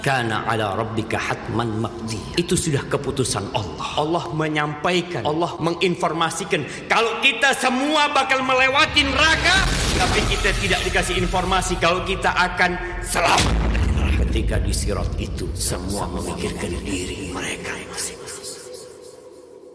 Kana ala rabbika hatman maqdi. Itu sudah keputusan Allah. Allah menyampaikan, Allah menginformasikan kalau kita semua bakal melewati neraka, tapi kita tidak dikasih informasi kalau kita akan selamat. Ketika di sirat itu semua memikirkan diri mereka masing-masing.